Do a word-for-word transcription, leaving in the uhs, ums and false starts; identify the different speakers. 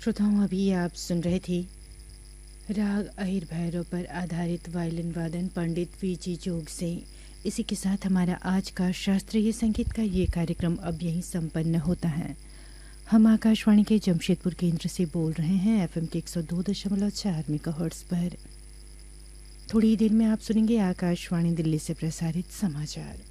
Speaker 1: श्रोताओं, अभी आप सुन रहे थे राग अहिर भैरव पर आधारित वायलिन वादन पंडित वी जी जोग से। इसी के साथ हमारा आज का शास्त्रीय संगीत का ये कार्यक्रम अब यहीं संपन्न होता है। हम आकाशवाणी के जमशेदपुर केंद्र से बोल रहे हैं एफएम के एक सौ दो दशमलव चार मेगाहर्ट्ज़ पर। थोड़ी देर में आप सुनेंगे आकाशवाणी दिल्ली से प्रसारित समाचार।